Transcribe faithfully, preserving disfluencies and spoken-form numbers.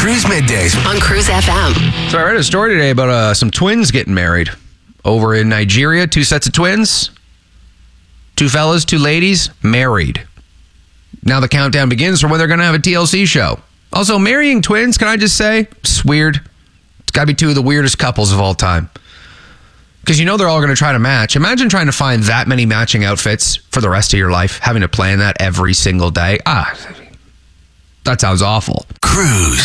Cruise Middays on Cruise F M. So I read a story today about uh, some twins getting married over in Nigeria. Two sets of twins. Two fellas, two ladies, married. Now the countdown begins for when they're going to have a T L C show. Also, marrying twins, can I just say, it's weird. It's got to be two of the weirdest couples of all time. Because you know they're all going to try to match. Imagine trying to find that many matching outfits for the rest of your life, having to plan that every single day. Ah, that sounds awful. Cruise.